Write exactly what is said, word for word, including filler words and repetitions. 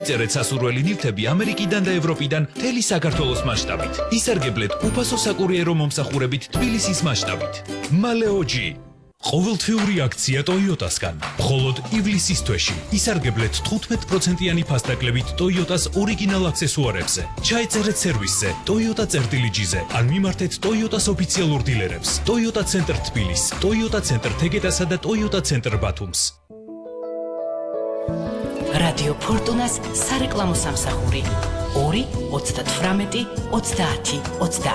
წერეთ სასურველი ნივთები ამერიკიდან და ევროპიდან მთელი საქართველოს მასშტაბით. ისარგებლეთ უფასო საკურიერო მომსახურებით თბილისის მასშტაბით. მალეოჯი ყოველთვიური აქცია ტოიოტასგან. მხოლოდ ივლისის თვეში ისარგებლეთ თხუთმეტ პროცენტიანი ფასდაკლებით ტოიოტას ორიგინალ აქსესუარებზე. ჩაეწერეთ სერვისზე ტოიოტა წერტილიჯიზე ან მიმართეთ ტოიოტას ოფიციალურ დილერებს. ტოიოტა ცენტრ თბილის, ტოიოტა ცენტრ თეგეტასა და ტოიოტა ცენტრ ბათუმს. რადიო ფორტუნას სარეკლამო სამსახური ორი ოცდათვრამეტი ოცდაათი ოცდაათი